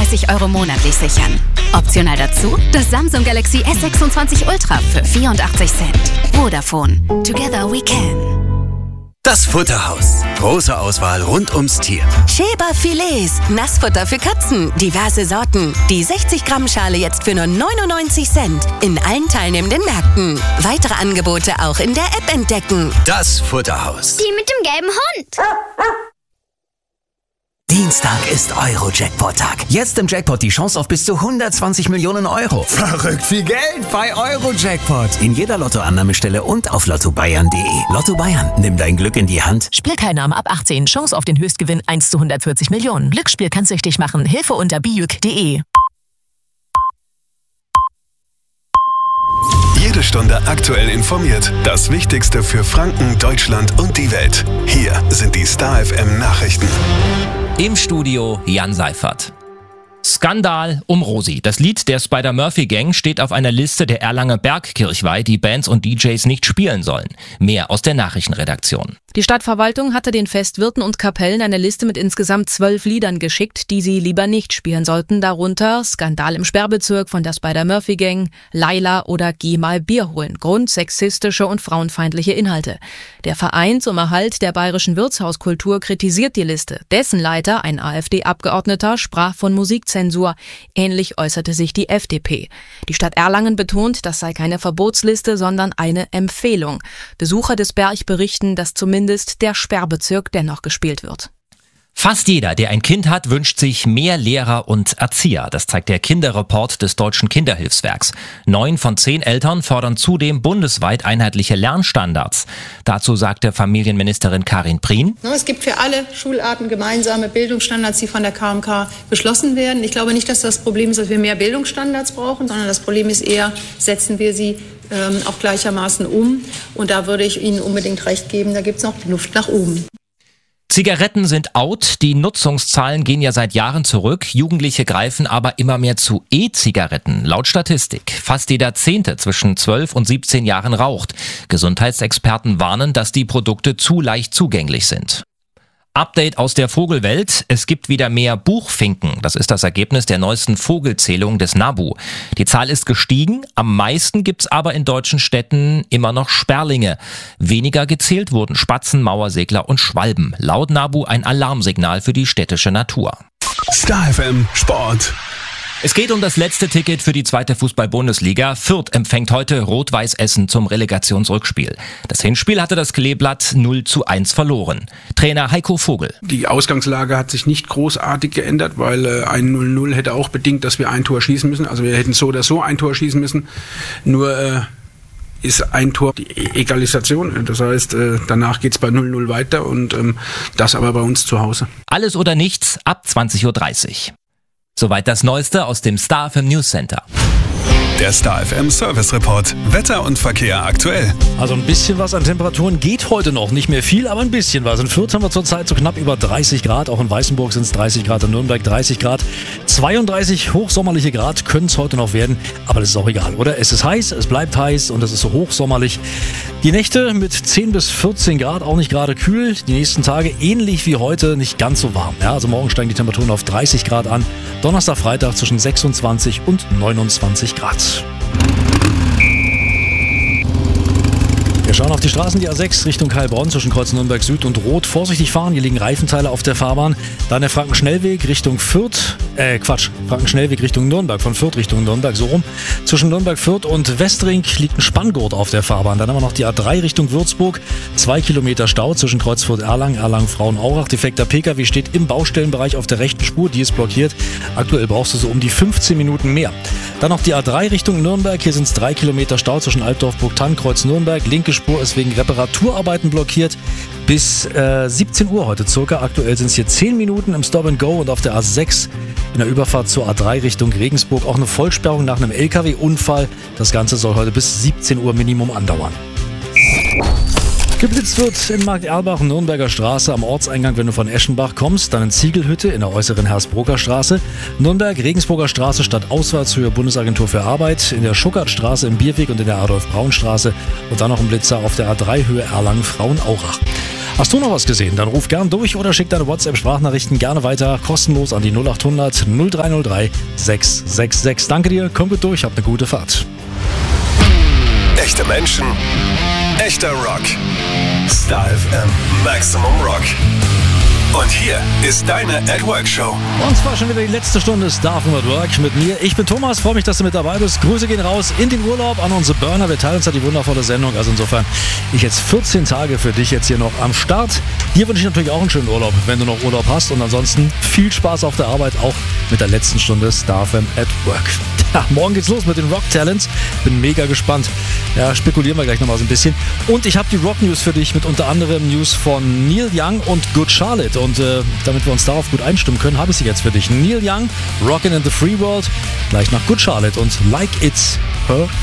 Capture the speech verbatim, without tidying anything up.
dreißig Euro monatlich sichern. Optional dazu das Samsung Galaxy S sechsundzwanzig Ultra für vierundachtzig Cent. Vodafone. Together we can. Das Futterhaus. Große Auswahl rund ums Tier. Schäber Filets. Nassfutter für Katzen. Diverse Sorten. Die sechzig Gramm Schale jetzt für nur neunundneunzig Cent. In allen teilnehmenden Märkten. Weitere Angebote auch in der App entdecken. Das Futterhaus. Die mit dem gelben Hund. Dienstag ist Euro-Jackpot-Tag. Jetzt im Jackpot die Chance auf bis zu hundertzwanzig Millionen Euro. Verrückt viel Geld bei Euro-Jackpot. In jeder Lottoannahmestelle und auf lotto bayern punkt de. Lotto Bayern, nimm dein Glück in die Hand. Spielteilnahme ab achtzehn. Chance auf den Höchstgewinn eins zu hundertvierzig Millionen. Glücksspiel kann süchtig machen. Hilfe unter bijuk punkt de. Jede Stunde aktuell informiert. Das Wichtigste für Franken, Deutschland und die Welt. Hier sind die Star F M Nachrichten. Im Studio Jan Seifert. Skandal um Rosi. Das Lied der Spider-Murphy-Gang steht auf einer Liste der Erlanger Bergkirchweih, die Bands und D Js nicht spielen sollen. Mehr aus der Nachrichtenredaktion. Die Stadtverwaltung hatte den Festwirten und Kapellen eine Liste mit insgesamt zwölf Liedern geschickt, die sie lieber nicht spielen sollten, darunter Skandal im Sperrbezirk von der Spider-Murphy-Gang, Laila oder Geh mal Bier holen, grundsexistische und frauenfeindliche Inhalte. Der Verein zum Erhalt der bayerischen Wirtshauskultur kritisiert die Liste. Dessen Leiter, ein AfD-Abgeordneter, sprach von Musikzensur. Ähnlich äußerte sich die F D P. Die Stadt Erlangen betont, das sei keine Verbotsliste, sondern eine Empfehlung. Besucher des Berg berichten, dass zumindest der Sperrbezirk dennoch gespielt wird. Fast jeder, der ein Kind hat, wünscht sich mehr Lehrer und Erzieher. Das zeigt der Kinderreport des Deutschen Kinderhilfswerks. Neun von zehn Eltern fordern zudem bundesweit einheitliche Lernstandards. Dazu sagte Familienministerin Karin Prien: Es gibt für alle Schularten gemeinsame Bildungsstandards, die von der K M K beschlossen werden. Ich glaube nicht, dass das Problem ist, dass wir mehr Bildungsstandards brauchen, sondern das Problem ist eher, setzen wir sie ähm, auch gleichermaßen um. Und da würde ich Ihnen unbedingt recht geben, da gibt es noch Luft nach oben. Zigaretten sind out, die Nutzungszahlen gehen ja seit Jahren zurück, Jugendliche greifen aber immer mehr zu E-Zigaretten. Laut Statistik, fast jeder Zehnte zwischen zwölf und siebzehn Jahren raucht. Gesundheitsexperten warnen, dass die Produkte zu leicht zugänglich sind. Update aus der Vogelwelt. Es gibt wieder mehr Buchfinken. Das ist das Ergebnis der neuesten Vogelzählung des NABU. Die Zahl ist gestiegen. Am meisten gibt's aber in deutschen Städten immer noch Sperlinge. Weniger gezählt wurden Spatzen, Mauersegler und Schwalben. Laut NABU ein Alarmsignal für die städtische Natur. Star F M Sport. Es geht um das letzte Ticket für die zweite Fußball-Bundesliga. Fürth empfängt heute Rot-Weiß Essen zum Relegationsrückspiel. Das Hinspiel hatte das Kleeblatt null zu eins verloren. Trainer Heiko Vogel. Die Ausgangslage hat sich nicht großartig geändert, weil äh, ein null null hätte auch bedingt, dass wir ein Tor schießen müssen. Also wir hätten so oder so ein Tor schießen müssen. Nur äh, ist ein Tor die Egalisation. Das heißt, äh, danach geht's bei null null weiter und ähm, das aber bei uns zu Hause. Alles oder nichts ab zwanzig Uhr dreißig. Soweit das Neueste aus dem Star F M News Center. Der Star F M Service Report. Wetter und Verkehr aktuell. Also ein bisschen was an Temperaturen geht heute noch. Nicht mehr viel, aber ein bisschen was. In Fürth haben wir zurzeit so knapp über dreißig Grad. Auch in Weißenburg sind es dreißig Grad, in Nürnberg dreißig Grad. zweiunddreißig hochsommerliche Grad können es heute noch werden. Aber das ist auch egal, oder? Es ist heiß, es bleibt heiß und es ist so hochsommerlich. Die Nächte mit zehn bis vierzehn Grad, auch nicht gerade kühl. Die nächsten Tage ähnlich wie heute, nicht ganz so warm. Ja, also morgen steigen die Temperaturen auf dreißig Grad an. Donnerstag, Freitag zwischen sechsundzwanzig und neunundzwanzig Grad. Wir schauen auf die Straßen, die A sechs Richtung Heilbronn zwischen Kreuz Nürnberg Süd und Rot. Vorsichtig fahren, hier liegen Reifenteile auf der Fahrbahn. Dann der Frankenschnellweg Richtung Fürth, äh Quatsch, Frankenschnellweg Richtung Nürnberg, von Fürth Richtung Nürnberg, so rum. Zwischen Nürnberg, Fürth und Westring liegt ein Spanngurt auf der Fahrbahn. Dann haben wir noch die A drei Richtung Würzburg, zwei Kilometer Stau zwischen Kreuzfurt Erlangen, Erlangen Frauenaurach. Defekter Pkw steht im Baustellenbereich auf der rechten Spur, die ist blockiert. Aktuell brauchst du so um die fünfzehn Minuten mehr. Dann noch die A drei Richtung Nürnberg, hier sind es drei Kilometer Stau zwischen Altdorf, Burgthann, Kreuz Nürnberg. Linke Spur ist wegen Reparaturarbeiten blockiert bis äh, siebzehn Uhr heute circa. Aktuell sind es hier zehn Minuten im Stop and Go und auf der A sechs in der Überfahrt zur A drei Richtung Regensburg auch eine Vollsperrung nach einem L K W-Unfall. Das Ganze soll heute bis siebzehn Uhr Minimum andauern. Geblitzt wird in Markt Erlbach, Nürnberger Straße am Ortseingang, wenn du von Eschenbach kommst, dann in Ziegelhütte in der äußeren Hersbrucker Straße, Nürnberg, Regensburger Straße statt Auswärtshöhe Bundesagentur für Arbeit, in der Schuckertstraße im Bierweg und in der Adolf-Braun-Straße und dann noch ein Blitzer auf der A drei Höhe Erlangen-Frauenaurach. Hast du noch was gesehen? Dann ruf gern durch oder schick deine WhatsApp-Sprachnachrichten gerne weiter, kostenlos an die null acht hundert null drei null drei sechs sechs sechs. Danke dir, komm gut durch, hab eine gute Fahrt. Echte Menschen, echter Rock. Star F M Maximum Rock. Und hier ist deine At Work Show. Und zwar schon wieder die letzte Stunde Star F M at Work mit mir. Ich bin Thomas, freue mich, dass du mit dabei bist. Grüße gehen raus in den Urlaub an unsere Burner. Wir teilen uns ja die wundervolle Sendung. Also insofern, ich jetzt vierzehn Tage für dich jetzt hier noch am Start. Dir wünsche ich natürlich auch einen schönen Urlaub, wenn du noch Urlaub hast. Und ansonsten viel Spaß auf der Arbeit, auch mit der letzten Stunde Star F M at Work. Ja, morgen geht's los mit den Rock Talents. Bin mega gespannt. Ja, spekulieren wir gleich nochmal so ein bisschen. Und ich habe die Rock News für dich mit unter anderem News von Neil Young und Good Charlotte. Und äh, damit wir uns darauf gut einstimmen können, habe ich sie jetzt für dich. Neil Young, Rockin' in the Free World, gleich nach Good Charlotte und Like It's Her